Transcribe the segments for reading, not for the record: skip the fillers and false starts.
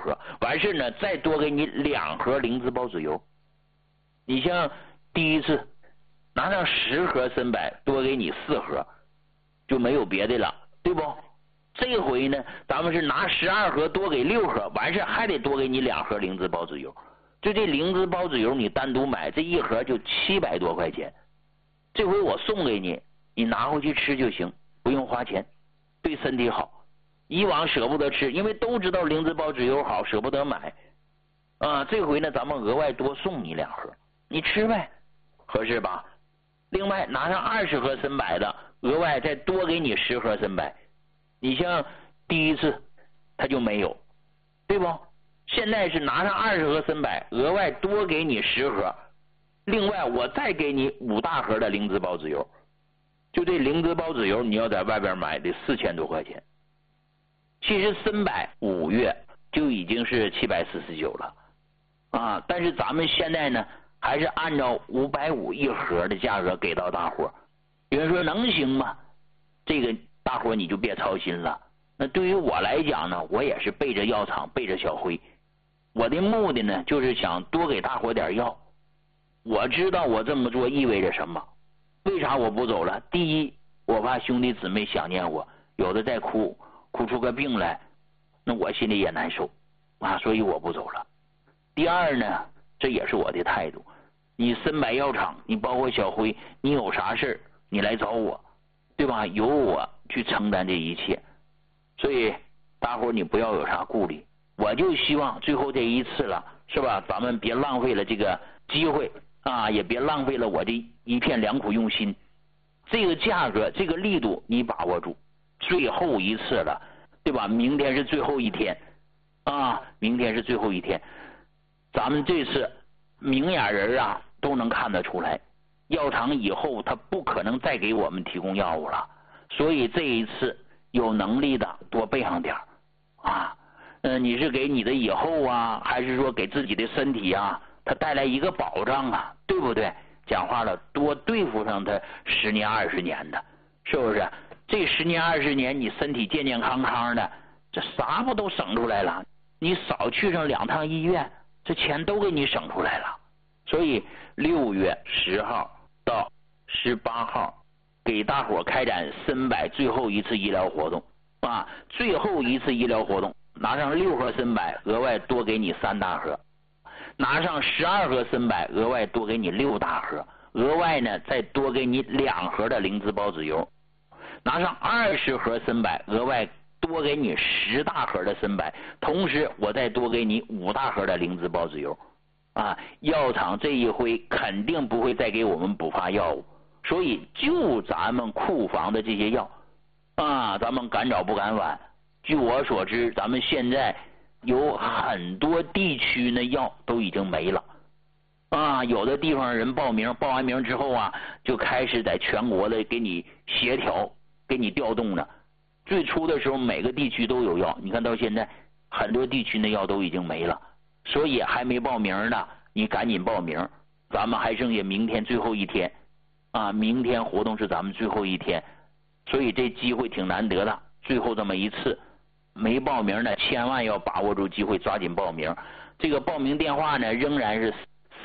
盒，完事呢再多给你2盒灵芝孢子油。你像第一次拿上10盒参柏，多给你4盒，就没有别的了，对不？这回呢，咱们是拿12盒多给6盒，完事还得多给你2盒灵芝孢子油。就这灵芝孢子油，你单独买这一盒就700多块钱。这回我送给你，你拿回去吃就行，不用花钱，对身体好。以往舍不得吃，因为都知道灵芝孢子油好，舍不得买啊。这回呢，咱们额外多送你2盒，你吃呗，合适吧？另外拿上20盒参柏的，额外再多给你10盒参柏。你像第一次他就没有，对不？现在是拿上20盒参柏，额外多给你10盒，另外我再给你5大盒的灵芝孢子油。就这灵芝孢子油，你要在外边买得4000多块钱。其实参柏5月就已经是749了啊，但是咱们现在呢，还是按照550一盒的价格给到大伙。有人说能行吗？这个大伙你就别操心了。那对于我来讲呢，我也是背着药厂，背着小辉，我的目的呢，就是想多给大伙点药。我知道我这么做意味着什么，为啥我不走了？第一，我怕兄弟姊妹想念我，有的在哭出个病来，那我心里也难受啊，所以我不走了。第二呢，这也是我的态度，你参柏药厂，你包括小辉，你有啥事你来找我，对吧？由我去承担这一切。所以大伙你不要有啥顾虑，我就希望最后这一次了，是吧？咱们别浪费了这个机会啊，也别浪费了我这一片良苦用心。这个价格，这个力度你把握住，最后一次了，对吧？明天是最后一天啊，明天是最后一天。咱们这次明眼人啊都能看得出来，药厂以后他不可能再给我们提供药物了，所以这一次有能力的多备上点啊。你是给你的以后啊，还是说给自己的身体啊，它带来一个保障啊，对不对？讲话了，多对付上它10年20年的，是不是？这10年20年你身体健健康康的，这啥不都省出来了？你少去上2趟医院，这钱都给你省出来了。所以6月10号到18号给大伙开展参柏最后一次医疗活动啊！最后一次医疗活动，拿上6盒参柏，额外多给你3大盒；拿上12盒参柏，额外多给你6大盒；额外呢再多给你2盒的灵芝孢子油；拿上20盒参柏，额外多给你10大盒的参柏，同时我再多给你5大盒的灵芝孢子油。啊，药厂这一回肯定不会再给我们补发药物，所以就咱们库房的这些药啊，咱们赶早不赶晚。据我所知，咱们现在有很多地区呢药都已经没了啊，有的地方人报名，报完名之后啊，就开始在全国的给你协调，给你调动了。最初的时候每个地区都有药，你看到现在很多地区的药都已经没了。所以还没报名的，你赶紧报名，咱们还剩下明天最后一天啊！明天活动是咱们最后一天，所以这机会挺难得的，最后这么一次，没报名的千万要把握住机会，抓紧报名。这个报名电话呢，仍然是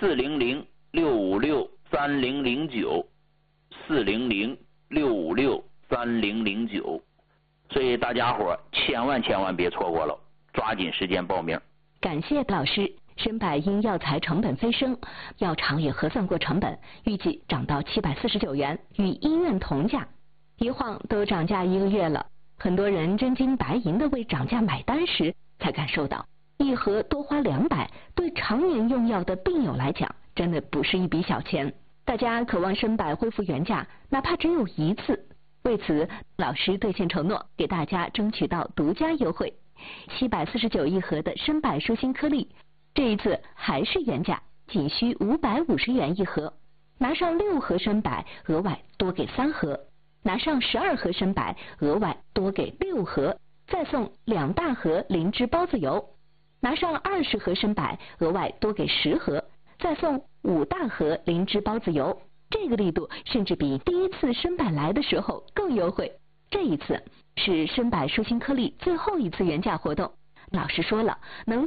400-656-3009，400-656-3009，所以大家伙千万别错过了，抓紧时间报名。 感谢老师。参柏因药材成本飞升，药厂也核算过成本，预计涨到749元，与医院同价。一晃都涨价1个月了，很多人真金白银的为涨价买单时，才感受到一盒多花200，对常年用药的病友来讲，真的不是一笔小钱。大家渴望参柏恢复原价，哪怕只有1次。为此，老师兑现承诺，给大家争取到独家优惠，749一盒的参柏舒心颗粒。这一次还是原价，仅需550元一盒。拿上6盒参柏，额外多给3盒；拿上12盒参柏，额外多给6盒，再送2大盒灵芝孢子油；拿上20盒参柏，额外多给10盒，再送5大盒灵芝孢子油。这个力度甚至比第一次参柏来的时候更优惠。这一次是参柏舒心颗粒最后一次原价活动，老师说了，能